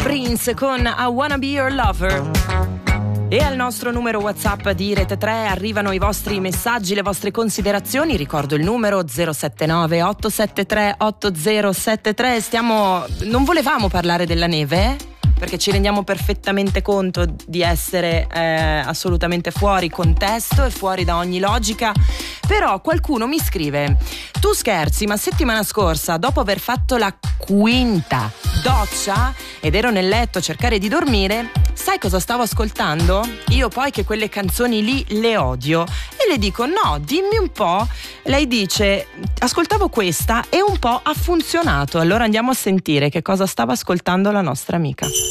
Prince con I Wanna Be Your Lover. E al nostro numero WhatsApp di Rete 3 arrivano i vostri messaggi, le vostre considerazioni. Ricordo il numero 079 873 8073. Non volevamo parlare della neve, perché ci rendiamo perfettamente conto di essere assolutamente fuori contesto e fuori da ogni logica. Però qualcuno mi scrive: tu scherzi, ma settimana scorsa, dopo aver fatto la quinta doccia ed ero nel letto a cercare di dormire, sai cosa stavo ascoltando? Io poi che quelle canzoni lì le odio. E le dico: no, dimmi un po'. Lei dice: ascoltavo questa e un po' ha funzionato. Allora andiamo a sentire che cosa stava ascoltando la nostra amica.